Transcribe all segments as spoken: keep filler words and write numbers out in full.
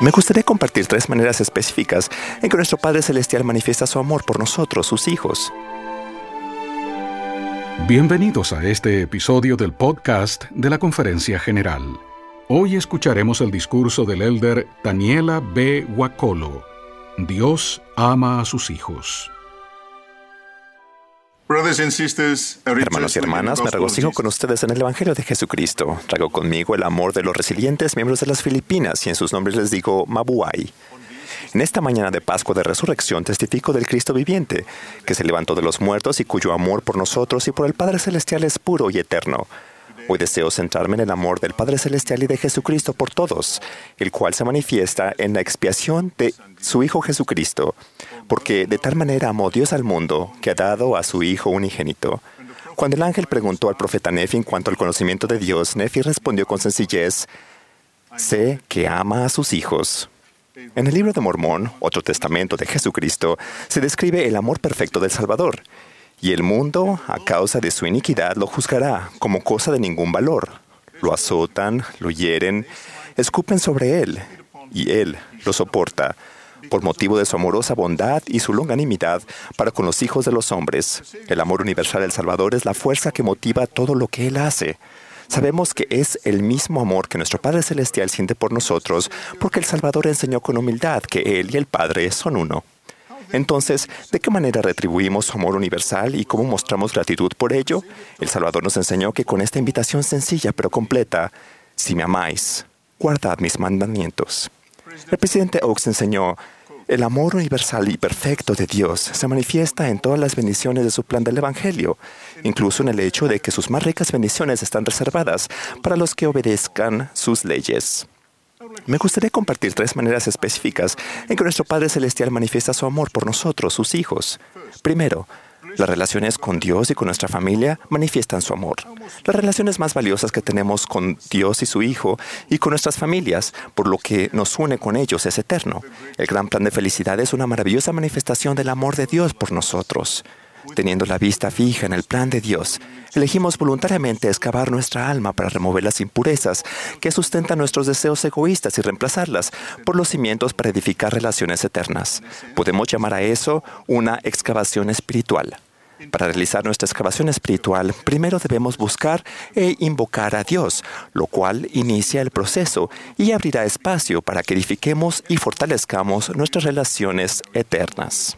Me gustaría compartir tres maneras específicas en que nuestro Padre Celestial manifiesta su amor por nosotros, sus hijos. Bienvenidos a este episodio del podcast de la Conferencia General. Hoy escucharemos el discurso del elder Daniela B. Wakolo. Dios ama a sus hijos. Hermanos y hermanas, me regocijo con ustedes en el Evangelio de Jesucristo. Traigo conmigo el amor de los resilientes miembros de las Filipinas y en sus nombres les digo Mabuhay. En esta mañana de Pascua de Resurrección testifico del Cristo viviente, que se levantó de los muertos y cuyo amor por nosotros y por el Padre Celestial es puro y eterno. Hoy deseo centrarme en el amor del Padre Celestial y de Jesucristo por todos, el cual se manifiesta en la expiación de su Hijo Jesucristo, porque de tal manera amó Dios al mundo que ha dado a su Hijo unigénito. Cuando el ángel preguntó al profeta Nefi en cuanto al conocimiento de Dios, Nefi respondió con sencillez: sé que ama a sus hijos. En el libro de Mormón, otro testamento de Jesucristo, se describe el amor perfecto del Salvador. Y el mundo, a causa de su iniquidad, lo juzgará como cosa de ningún valor. Lo azotan, lo hieren, escupen sobre él, y él lo soporta, por motivo de su amorosa bondad y su longanimidad para con los hijos de los hombres. El amor universal del Salvador es la fuerza que motiva todo lo que él hace. Sabemos que es el mismo amor que nuestro Padre Celestial siente por nosotros, porque el Salvador enseñó con humildad que él y el Padre son uno. Entonces, ¿de qué manera retribuimos su amor universal y cómo mostramos gratitud por ello? El Salvador nos enseñó que con esta invitación sencilla pero completa: si me amáis, guardad mis mandamientos. El presidente Oaks enseñó: el amor universal y perfecto de Dios se manifiesta en todas las bendiciones de su plan del Evangelio, incluso en el hecho de que sus más ricas bendiciones están reservadas para los que obedezcan sus leyes. Me gustaría compartir tres maneras específicas en que nuestro Padre Celestial manifiesta su amor por nosotros, sus hijos. Primero, las relaciones con Dios y con nuestra familia manifiestan su amor. Las relaciones más valiosas que tenemos con Dios y su Hijo y con nuestras familias, por lo que nos une con ellos, es eterno. El gran plan de felicidad es una maravillosa manifestación del amor de Dios por nosotros. Teniendo la vista fija en el plan de Dios, elegimos voluntariamente excavar nuestra alma para remover las impurezas que sustentan nuestros deseos egoístas y reemplazarlas por los cimientos para edificar relaciones eternas. Podemos llamar a eso una excavación espiritual. Para realizar nuestra excavación espiritual, primero debemos buscar e invocar a Dios, lo cual inicia el proceso y abrirá espacio para que edifiquemos y fortalezcamos nuestras relaciones eternas.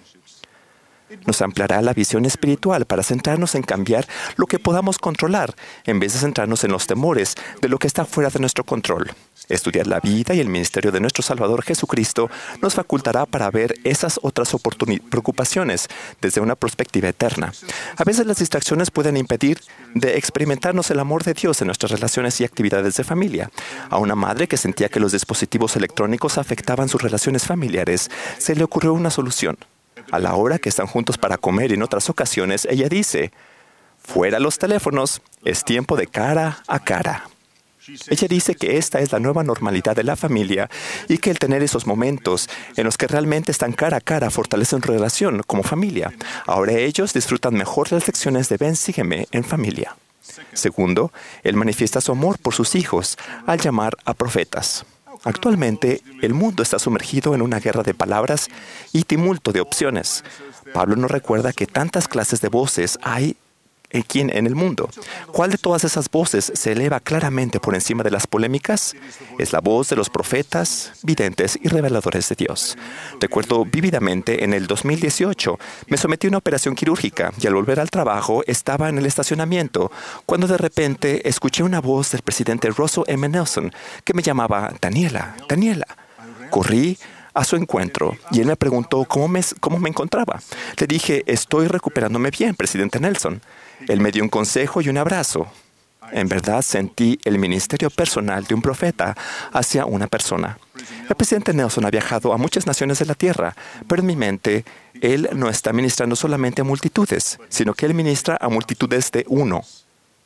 Nos ampliará la visión espiritual para centrarnos en cambiar lo que podamos controlar, en vez de centrarnos en los temores de lo que está fuera de nuestro control. Estudiar la vida y el ministerio de nuestro Salvador Jesucristo nos facultará para ver esas otras preocupaciones desde una perspectiva eterna. A veces las distracciones pueden impedir de experimentarnos el amor de Dios en nuestras relaciones y actividades de familia. A una madre que sentía que los dispositivos electrónicos afectaban sus relaciones familiares, se le ocurrió una solución. A la hora que están juntos para comer y en otras ocasiones, ella dice: fuera los teléfonos, es tiempo de cara a cara. Ella dice que esta es la nueva normalidad de la familia y que el tener esos momentos en los que realmente están cara a cara fortalecen su relación como familia. Ahora ellos disfrutan mejor las lecciones de Ven, sígueme en familia. Segundo, él manifiesta su amor por sus hijos al llamar a profetas. Actualmente, el mundo está sumergido en una guerra de palabras y tumulto de opciones. Pablo nos recuerda que tantas clases de voces hay en el mundo. ¿Cuál de todas esas voces se eleva claramente por encima de las polémicas? Es la voz de los profetas, videntes y reveladores de Dios. Recuerdo vívidamente en el dos mil dieciocho, me sometí a una operación quirúrgica y al volver al trabajo estaba en el estacionamiento cuando de repente escuché una voz del presidente Russell M. Nelson que me llamaba: Daniela, Daniela. Corrí a su encuentro y él me preguntó cómo me, cómo me encontraba. Le dije: estoy recuperándome bien, presidente Nelson. Él me dio un consejo y un abrazo. En verdad sentí el ministerio personal de un profeta hacia una persona. El presidente Nelson ha viajado a muchas naciones de la tierra, pero en mi mente, él no está ministrando solamente a multitudes, sino que él ministra a multitudes de uno.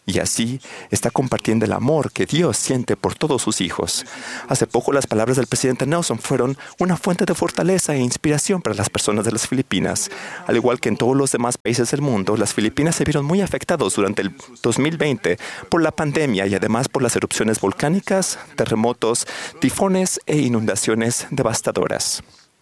y así está compartiendo el amor que Dios siente por todos sus hijos. Hace poco las palabras del presidente Nelson fueron una fuente de fortaleza e inspiración para las personas de las Filipinas. Al igual que en todos los demás países del mundo, las Filipinas se vieron muy afectados durante el dos mil veinte por la pandemia y además por las erupciones volcánicas, terremotos, tifones e inundaciones devastadoras.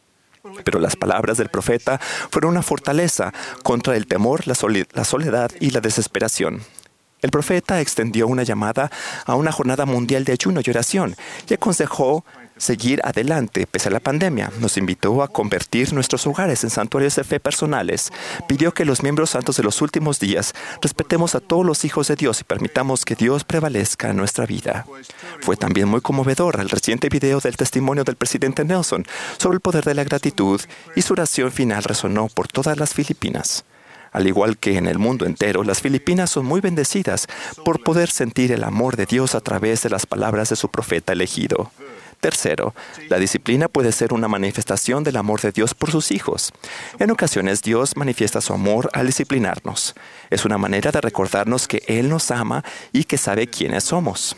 Pero las palabras del profeta fueron una fortaleza contra el temor, la soledad y la desesperación. El profeta extendió una llamada a una jornada mundial de ayuno y oración y aconsejó seguir adelante pese a la pandemia. Nos invitó a convertir nuestros hogares en santuarios de fe personales. Pidió que los miembros santos de los últimos días respetemos a todos los hijos de Dios y permitamos que Dios prevalezca en nuestra vida. Fue también muy conmovedor el reciente video del testimonio del presidente Nelson sobre el poder de la gratitud, y su oración final resonó por todas las Filipinas. Al igual que en el mundo entero, las Filipinas son muy bendecidas por poder sentir el amor de Dios a través de las palabras de su profeta elegido. Tercero, la disciplina puede ser una manifestación del amor de Dios por sus hijos. En ocasiones, Dios manifiesta su amor al disciplinarnos. Es una manera de recordarnos que Él nos ama y que sabe quiénes somos.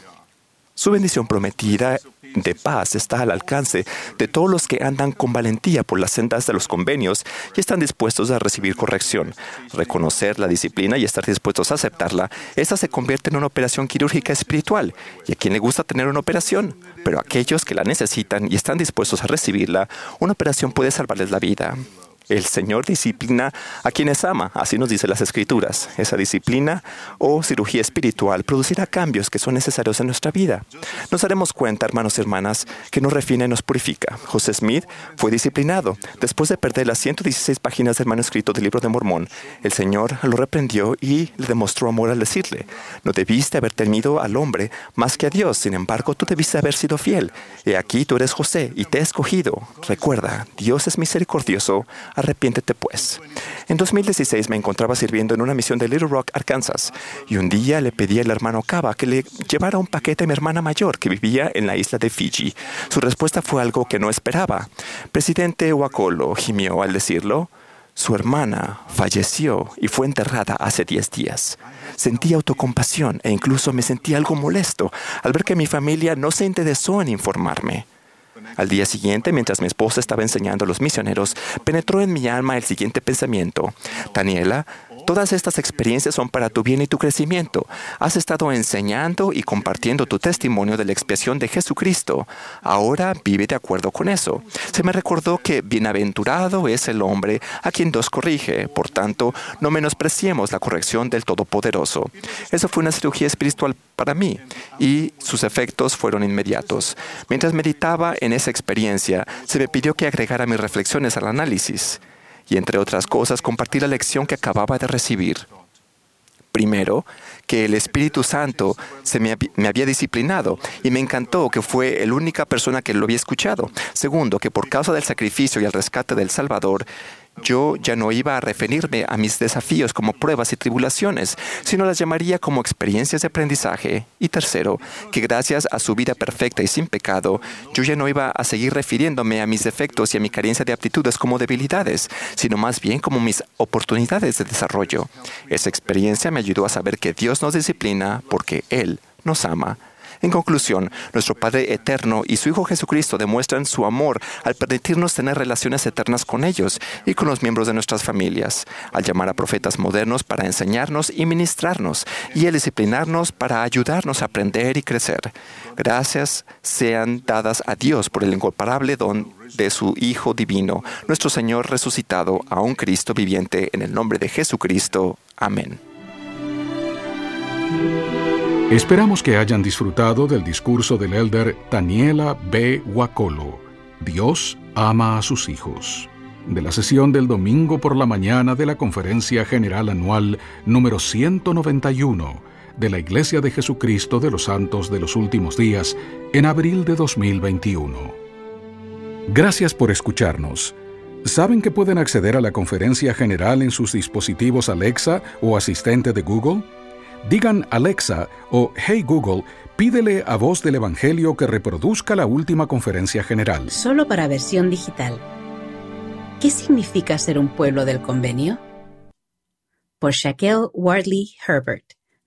Su bendición prometida de paz está al alcance de todos los que andan con valentía por las sendas de los convenios y están dispuestos a recibir corrección. Reconocer la disciplina y estar dispuestos a aceptarla, esta se convierte en una operación quirúrgica espiritual. ¿Y a quién le gusta tener una operación? Pero a aquellos que la necesitan y están dispuestos a recibirla, una operación puede salvarles la vida. El Señor disciplina a quienes ama, así nos dice las Escrituras. Esa disciplina o cirugía espiritual producirá cambios que son necesarios en nuestra vida. Nos daremos cuenta, hermanos y hermanas, que nos refina y nos purifica. José Smith fue disciplinado. Después de perder las ciento dieciséis páginas del manuscrito del Libro de Mormón, el Señor lo reprendió y le demostró amor al decirle: no debiste haber temido al hombre más que a Dios, sin embargo, tú debiste haber sido fiel. He aquí, tú eres José y te he escogido. Recuerda, Dios es misericordioso. Arrepiéntete pues. En dos mil dieciséis me encontraba sirviendo en una misión de Little Rock, Arkansas, y un día le pedí al hermano Cava que le llevara un paquete a mi hermana mayor que vivía en la isla de Fiji. Su respuesta fue algo que no esperaba. Presidente Wakolo gimió al decirlo: su hermana falleció y fue enterrada hace diez días. Sentí autocompasión e incluso me sentí algo molesto al ver que mi familia no se interesó en informarme. Al día siguiente, mientras mi esposa estaba enseñando a los misioneros, penetró en mi alma el siguiente pensamiento: Daniela, todas estas experiencias son para tu bien y tu crecimiento. Has estado enseñando y compartiendo tu testimonio de la expiación de Jesucristo. Ahora vive de acuerdo con eso. Se me recordó que bienaventurado es el hombre a quien Dios corrige. Por tanto, no menospreciemos la corrección del Todopoderoso. Eso fue una cirugía espiritual para mí, y sus efectos fueron inmediatos. Mientras meditaba en esa experiencia, se me pidió que agregara mis reflexiones al análisis y, entre otras cosas, compartir la lección que acababa de recibir. Primero, que el Espíritu Santo se me, me había disciplinado y me encantó que fue la única persona que lo había escuchado. Segundo, que por causa del sacrificio y el rescate del Salvador, yo ya no iba a referirme a mis desafíos como pruebas y tribulaciones, sino las llamaría como experiencias de aprendizaje. Y tercero, que gracias a su vida perfecta y sin pecado, yo ya no iba a seguir refiriéndome a mis defectos y a mi carencia de aptitudes como debilidades, sino más bien como mis oportunidades de desarrollo. Esa experiencia me ayudó a saber que Dios nos disciplina porque Él nos ama. En conclusión, nuestro Padre Eterno y su Hijo Jesucristo demuestran su amor al permitirnos tener relaciones eternas con ellos y con los miembros de nuestras familias, al llamar a profetas modernos para enseñarnos y ministrarnos, y al disciplinarnos para ayudarnos a aprender y crecer. Gracias sean dadas a Dios por el incomparable don de su Hijo Divino, nuestro Señor resucitado, a un Cristo viviente, en el nombre de Jesucristo. Amén. Esperamos que hayan disfrutado del discurso del elder Taniela B. Wakolo, Dios ama a sus hijos, de la sesión del domingo por la mañana de la Conferencia General Anual número ciento noventa y uno de la Iglesia de Jesucristo de los Santos de los Últimos Días en abril de dos mil veintiuno. Gracias por escucharnos. ¿Saben que pueden acceder a la Conferencia General en sus dispositivos Alexa o asistente de Google? Digan Alexa o Hey Google, pídele a Voz del Evangelio que reproduzca la última conferencia general. Solo para versión digital. ¿Qué significa ser un pueblo del convenio? Por Shaquille Wardley Herbert,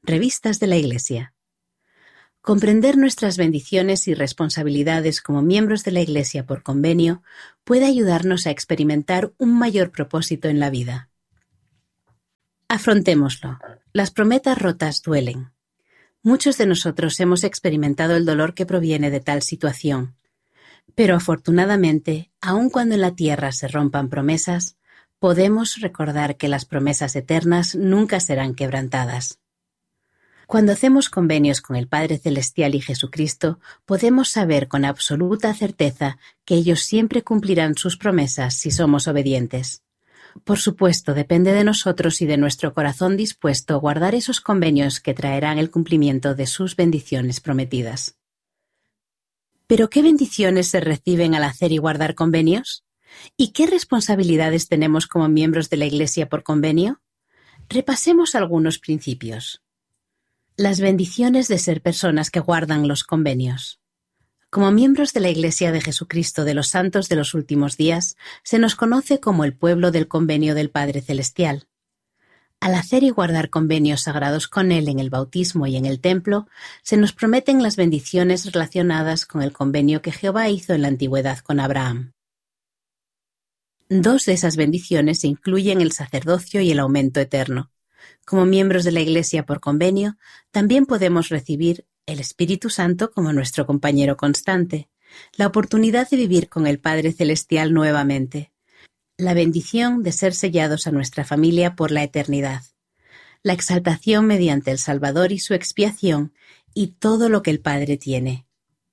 Revistas de la Iglesia. Comprender nuestras bendiciones y responsabilidades como miembros de la Iglesia por convenio puede ayudarnos a experimentar un mayor propósito en la vida. Afrontémoslo. Las promesas rotas duelen. Muchos de nosotros hemos experimentado el dolor que proviene de tal situación. Pero afortunadamente, aun cuando en la tierra se rompan promesas, podemos recordar que las promesas eternas nunca serán quebrantadas. Cuando hacemos convenios con el Padre Celestial y Jesucristo, podemos saber con absoluta certeza que ellos siempre cumplirán sus promesas si somos obedientes. Por supuesto, depende de nosotros y de nuestro corazón dispuesto a guardar esos convenios que traerán el cumplimiento de sus bendiciones prometidas. ¿Pero qué bendiciones se reciben al hacer y guardar convenios? ¿Y qué responsabilidades tenemos como miembros de la Iglesia por convenio? Repasemos algunos principios. Las bendiciones de ser personas que guardan los convenios. Como miembros de la Iglesia de Jesucristo de los Santos de los Últimos Días, se nos conoce como el pueblo del convenio del Padre Celestial. Al hacer y guardar convenios sagrados con Él en el bautismo y en el templo, se nos prometen las bendiciones relacionadas con el convenio que Jehová hizo en la antigüedad con Abraham. Dos de esas bendiciones incluyen el sacerdocio y el aumento eterno. Como miembros de la Iglesia por convenio, también podemos recibir el Espíritu Santo como nuestro compañero constante, la oportunidad de vivir con el Padre Celestial nuevamente, la bendición de ser sellados a nuestra familia por la eternidad, la exaltación mediante el Salvador y su expiación y todo lo que el Padre tiene.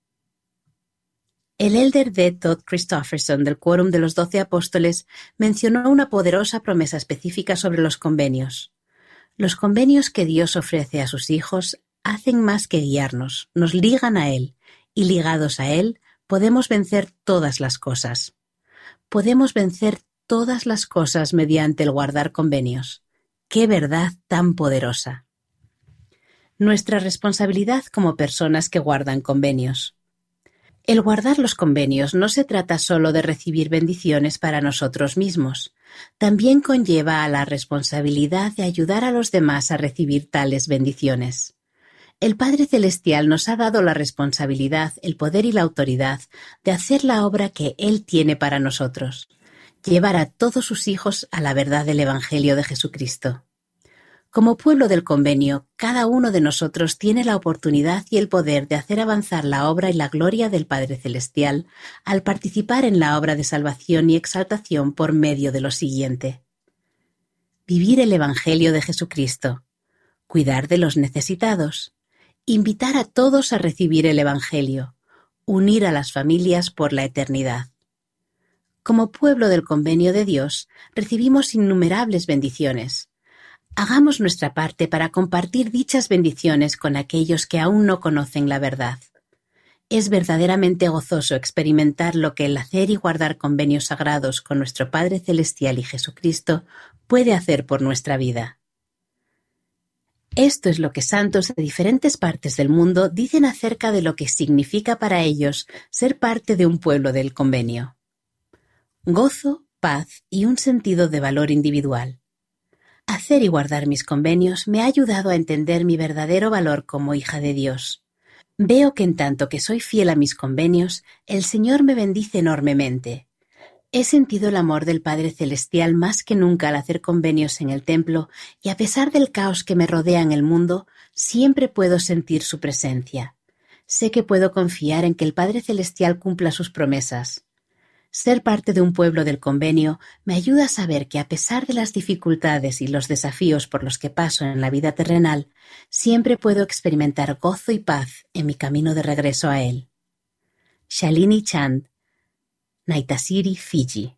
El elder D. Todd Christofferson del Quórum de los Doce Apóstoles mencionó una poderosa promesa específica sobre los convenios. Los convenios que Dios ofrece a sus hijos hacen más que guiarnos, nos ligan a Él, y ligados a Él podemos vencer todas las cosas. Podemos vencer todas las cosas mediante el guardar convenios. ¡Qué verdad tan poderosa! Nuestra responsabilidad como personas que guardan convenios. El guardar los convenios no se trata solo de recibir bendiciones para nosotros mismos, también conlleva a la responsabilidad de ayudar a los demás a recibir tales bendiciones. El Padre Celestial nos ha dado la responsabilidad, el poder y la autoridad de hacer la obra que Él tiene para nosotros, llevar a todos sus hijos a la verdad del Evangelio de Jesucristo. Como pueblo del convenio, cada uno de nosotros tiene la oportunidad y el poder de hacer avanzar la obra y la gloria del Padre Celestial al participar en la obra de salvación y exaltación por medio de lo siguiente. Vivir el Evangelio de Jesucristo, cuidar de los necesitados, invitar a todos a recibir el Evangelio, unir a las familias por la eternidad. Como pueblo del convenio de Dios, recibimos innumerables bendiciones. Hagamos nuestra parte para compartir dichas bendiciones con aquellos que aún no conocen la verdad. Es verdaderamente gozoso experimentar lo que el hacer y guardar convenios sagrados con nuestro Padre Celestial y Jesucristo puede hacer por nuestra vida. Esto es lo que santos de diferentes partes del mundo dicen acerca de lo que significa para ellos ser parte de un pueblo del convenio. Gozo, paz y un sentido de valor individual. Hacer y guardar mis convenios me ha ayudado a entender mi verdadero valor como hija de Dios. Veo que en tanto que soy fiel a mis convenios, el Señor me bendice enormemente. He sentido el amor del Padre Celestial más que nunca al hacer convenios en el templo y a pesar del caos que me rodea en el mundo, siempre puedo sentir su presencia. Sé que puedo confiar en que el Padre Celestial cumpla sus promesas. Ser parte de un pueblo del convenio me ayuda a saber que a pesar de las dificultades y los desafíos por los que paso en la vida terrenal, siempre puedo experimentar gozo y paz en mi camino de regreso a Él. Shalini Chand, Naitasiri, Fiji.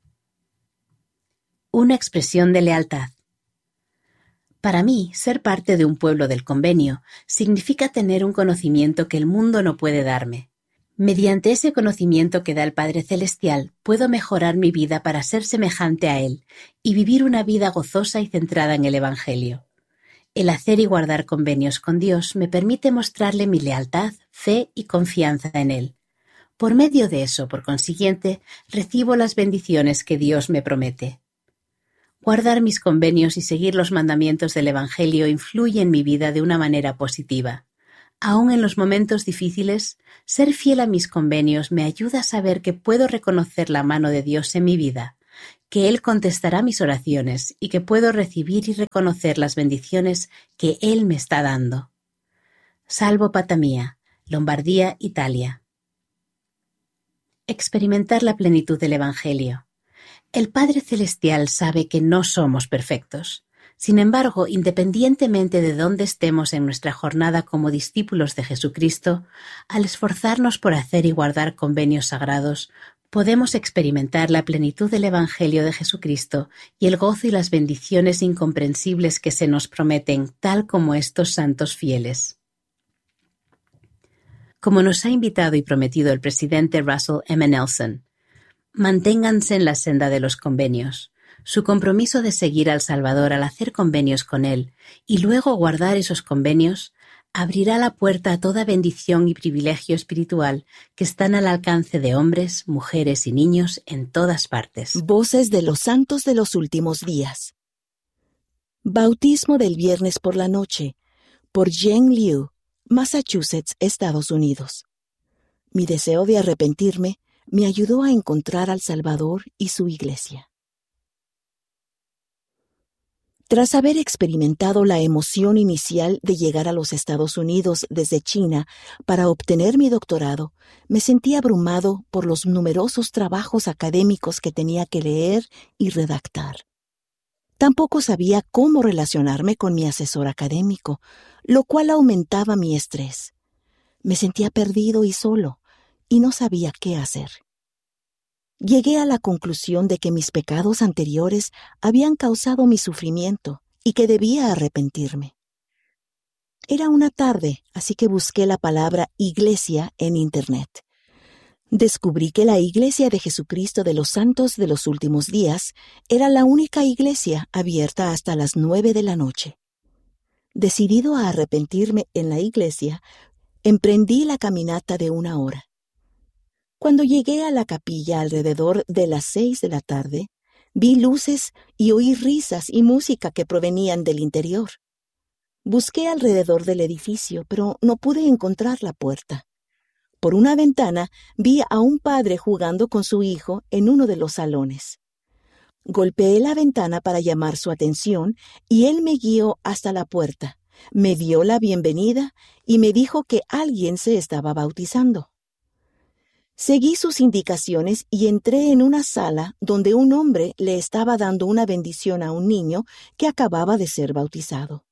Una expresión de lealtad. Para mí, ser parte de un pueblo del convenio significa tener un conocimiento que el mundo no puede darme. Mediante ese conocimiento que da el Padre Celestial, puedo mejorar mi vida para ser semejante a Él y vivir una vida gozosa y centrada en el Evangelio. El hacer y guardar convenios con Dios me permite mostrarle mi lealtad, fe y confianza en Él. Por medio de eso, por consiguiente, recibo las bendiciones que Dios me promete. Guardar mis convenios y seguir los mandamientos del Evangelio influye en mi vida de una manera positiva. Aún en los momentos difíciles, ser fiel a mis convenios me ayuda a saber que puedo reconocer la mano de Dios en mi vida, que Él contestará mis oraciones y que puedo recibir y reconocer las bendiciones que Él me está dando. Salvo Patamia, Lombardía, Italia. Experimentar la plenitud del Evangelio. El Padre Celestial sabe que no somos perfectos. Sin embargo, independientemente de dónde estemos en nuestra jornada como discípulos de Jesucristo, al esforzarnos por hacer y guardar convenios sagrados, podemos experimentar la plenitud del Evangelio de Jesucristo y el gozo y las bendiciones incomprensibles que se nos prometen, tal como estos santos fieles. Como nos ha invitado y prometido el presidente Russell M. Nelson, manténganse en la senda de los convenios. Su compromiso de seguir al Salvador al hacer convenios con Él y luego guardar esos convenios abrirá la puerta a toda bendición y privilegio espiritual que están al alcance de hombres, mujeres y niños en todas partes. Voces de los santos de los últimos días. Bautismo del viernes por la noche, por Jen Liu, Massachusetts, Estados Unidos. Mi deseo de arrepentirme me ayudó a encontrar al Salvador y su Iglesia. Tras haber experimentado la emoción inicial de llegar a los Estados Unidos desde China para obtener mi doctorado, me sentí abrumado por los numerosos trabajos académicos que tenía que leer y redactar. Tampoco sabía cómo relacionarme con mi asesor académico, lo cual aumentaba mi estrés. Me sentía perdido y solo, y no sabía qué hacer. Llegué a la conclusión de que mis pecados anteriores habían causado mi sufrimiento y que debía arrepentirme. Era una tarde, así que busqué la palabra iglesia en Internet. Descubrí que la Iglesia de Jesucristo de los Santos de los Últimos Días era la única iglesia abierta hasta las nueve de la noche. Decidido a arrepentirme en la iglesia, emprendí la caminata de una hora. Cuando llegué a la capilla alrededor de las seis de la tarde, vi luces y oí risas y música que provenían del interior. Busqué alrededor del edificio, pero no pude encontrar la puerta. Por una ventana vi a un padre jugando con su hijo en uno de los salones. Golpeé la ventana para llamar su atención y él me guió hasta la puerta, me dio la bienvenida y me dijo que alguien se estaba bautizando. Seguí sus indicaciones y entré en una sala donde un hombre le estaba dando una bendición a un niño que acababa de ser bautizado.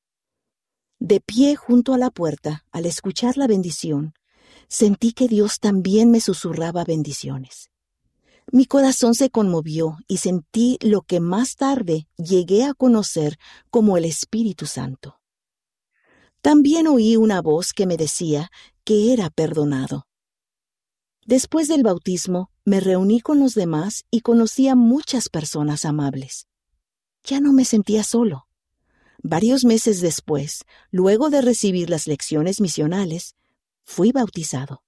De pie junto a la puerta, al escuchar la bendición, sentí que Dios también me susurraba bendiciones. Mi corazón se conmovió y sentí lo que más tarde llegué a conocer como el Espíritu Santo. También oí una voz que me decía que era perdonado. Después del bautismo, me reuní con los demás y conocí a muchas personas amables. Ya no me sentía solo. Varios meses después, luego de recibir las lecciones misionales, fui bautizado.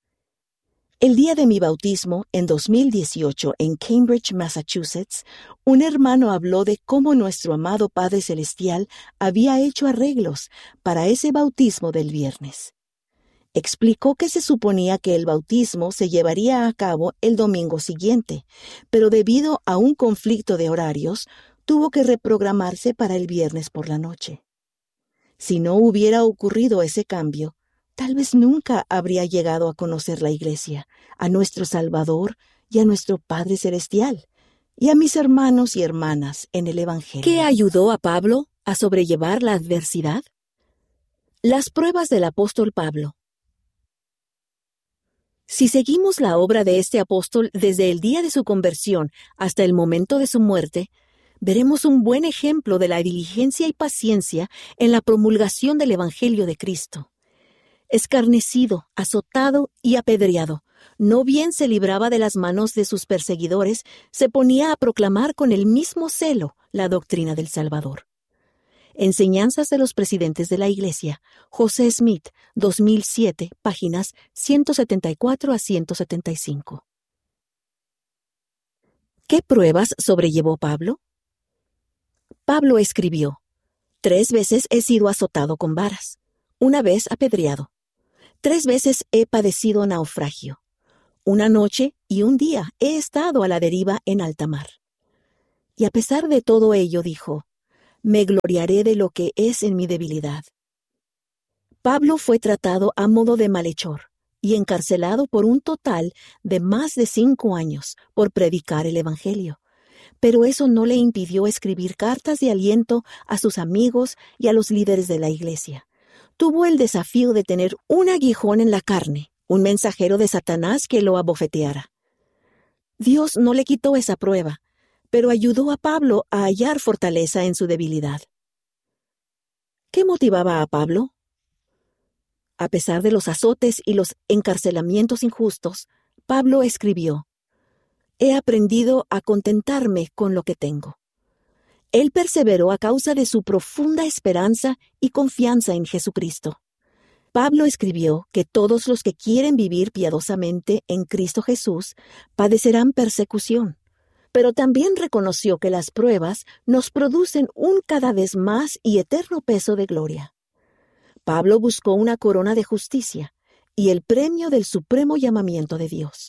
El día de mi bautismo, en dos mil dieciocho, en Cambridge, Massachusetts, un hermano habló de cómo nuestro amado Padre Celestial había hecho arreglos para ese bautismo del viernes. Explicó que se suponía que el bautismo se llevaría a cabo el domingo siguiente, pero debido a un conflicto de horarios, tuvo que reprogramarse para el viernes por la noche. Si no hubiera ocurrido ese cambio, tal vez nunca habría llegado a conocer la Iglesia, a nuestro Salvador y a nuestro Padre Celestial, y a mis hermanos y hermanas en el Evangelio. ¿Qué ayudó a Pablo a sobrellevar la adversidad? Las pruebas del apóstol Pablo. Si seguimos la obra de este apóstol desde el día de su conversión hasta el momento de su muerte, veremos un buen ejemplo de la diligencia y paciencia en la promulgación del Evangelio de Cristo. Escarnecido, azotado y apedreado, no bien se libraba de las manos de sus perseguidores, se ponía a proclamar con el mismo celo la doctrina del Salvador. Enseñanzas de los presidentes de la Iglesia, José Smith, dos mil siete, páginas ciento setenta y cuatro a ciento setenta y cinco. ¿Qué pruebas sobrellevó Pablo? Pablo escribió: Tres veces he sido azotado con varas, una vez apedreado. Tres veces he padecido naufragio. Una noche y un día he estado a la deriva en alta mar. Y a pesar de todo ello dijo: me gloriaré de lo que es en mi debilidad. Pablo fue tratado a modo de malhechor y encarcelado por un total de más de cinco años por predicar el Evangelio. Pero eso no le impidió escribir cartas de aliento a sus amigos y a los líderes de la iglesia. Tuvo el desafío de tener un aguijón en la carne, un mensajero de Satanás que lo abofeteara. Dios no le quitó esa prueba, pero ayudó a Pablo a hallar fortaleza en su debilidad. ¿Qué motivaba a Pablo? A pesar de los azotes y los encarcelamientos injustos, Pablo escribió: he aprendido a contentarme con lo que tengo. Él perseveró a causa de su profunda esperanza y confianza en Jesucristo. Pablo escribió que todos los que quieren vivir piadosamente en Cristo Jesús padecerán persecución, pero también reconoció que las pruebas nos producen un cada vez más y eterno peso de gloria. Pablo buscó una corona de justicia y el premio del supremo llamamiento de Dios.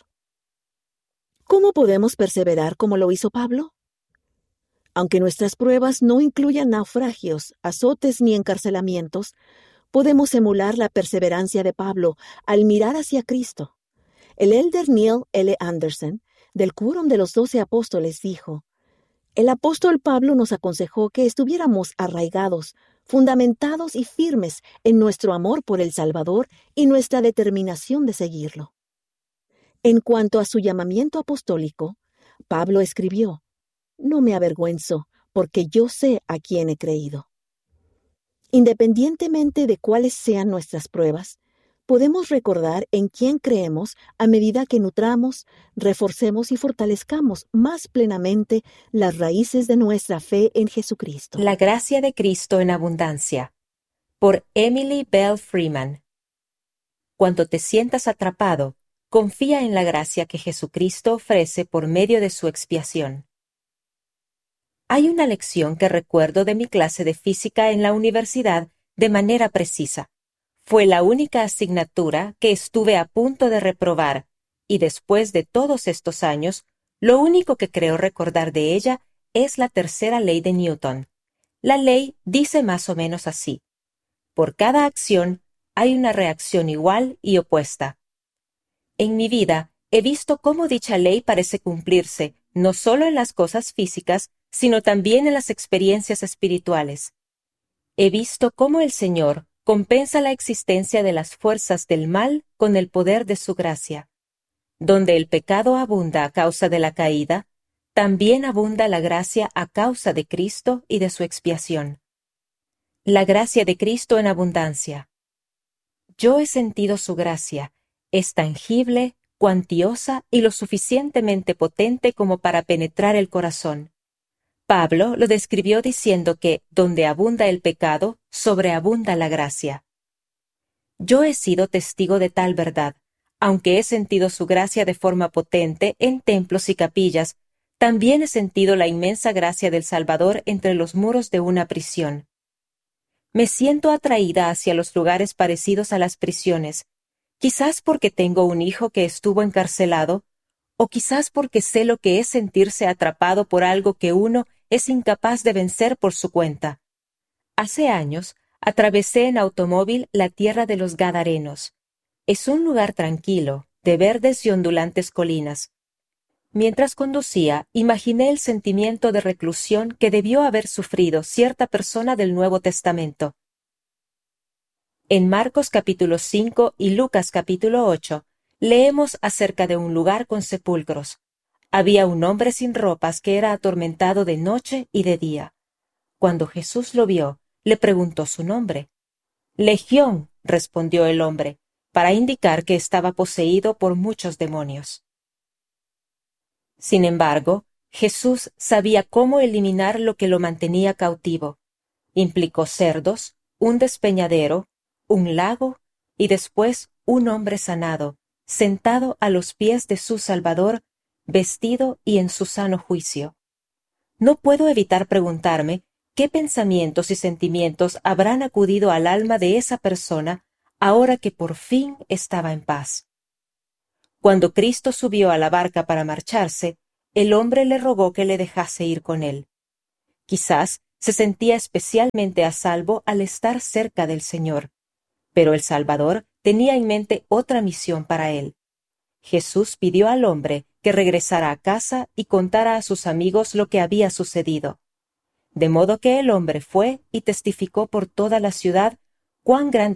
¿Cómo podemos perseverar como lo hizo Pablo? Aunque nuestras pruebas no incluyan naufragios, azotes ni encarcelamientos, podemos emular la perseverancia de Pablo al mirar hacia Cristo. El elder Neil L. Anderson, del Quórum de los Doce Apóstoles, dijo: el apóstol Pablo nos aconsejó que estuviéramos arraigados, fundamentados y firmes en nuestro amor por el Salvador y nuestra determinación de seguirlo. En cuanto a su llamamiento apostólico, Pablo escribió: no me avergüenzo, porque yo sé a quién he creído. Independientemente de cuáles sean nuestras pruebas, podemos recordar en quién creemos a medida que nutramos, reforcemos y fortalezcamos más plenamente las raíces de nuestra fe en Jesucristo. La gracia de Cristo en abundancia, por Emily Bell Freeman. Cuando te sientas atrapado, confía en la gracia que Jesucristo ofrece por medio de su expiación. Hay una lección que recuerdo de mi clase de física en la universidad de manera precisa. Fue la única asignatura que estuve a punto de reprobar, y después de todos estos años, lo único que creo recordar de ella es la tercera ley de Newton. La ley dice más o menos así: por cada acción hay una reacción igual y opuesta. En mi vida he visto cómo dicha ley parece cumplirse no solo en las cosas físicas, sino también en las experiencias espirituales. He visto cómo el Señor compensa la existencia de las fuerzas del mal con el poder de su gracia. Donde el pecado abunda a causa de la caída, también abunda la gracia a causa de Cristo y de su expiación. La gracia de Cristo en abundancia. Yo he sentido su gracia, es tangible, cuantiosa y lo suficientemente potente como para penetrar el corazón. Pablo lo describió diciendo que donde abunda el pecado, sobreabunda la gracia. Yo he sido testigo de tal verdad. Aunque he sentido su gracia de forma potente en templos y capillas, también he sentido la inmensa gracia del Salvador entre los muros de una prisión. Me siento atraída hacia los lugares parecidos a las prisiones, quizás porque tengo un hijo que estuvo encarcelado, o quizás porque sé lo que es sentirse atrapado por algo que uno es incapaz de vencer por su cuenta. Hace años, atravesé en automóvil la tierra de los Gadarenos. Es un lugar tranquilo, de verdes y ondulantes colinas. Mientras conducía, imaginé el sentimiento de reclusión que debió haber sufrido cierta persona del Nuevo Testamento. En Marcos capítulo cinco y Lucas capítulo ocho, leemos acerca de un lugar con sepulcros. Había un hombre sin ropas que era atormentado de noche y de día. Cuando Jesús lo vio, le preguntó su nombre. Legión, respondió el hombre, para indicar que estaba poseído por muchos demonios. Sin embargo, Jesús sabía cómo eliminar lo que lo mantenía cautivo. Implicó cerdos, un despeñadero, un lago y después un hombre sanado, sentado a los pies de su Salvador, vestido y en su sano juicio. No puedo evitar preguntarme ¿Qué pensamientos y sentimientos habrán acudido al alma de esa persona ahora que por fin estaba en paz? Cuando Cristo subió a la barca para marcharse, el hombre le rogó que le dejase ir con él. Quizás se sentía especialmente a salvo al estar cerca del Señor, pero el Salvador tenía en mente otra misión para él. Jesús pidió al hombre que regresara a casa y contara a sus amigos lo que había sucedido. De modo que el hombre fue y testificó por toda la ciudad cuán grande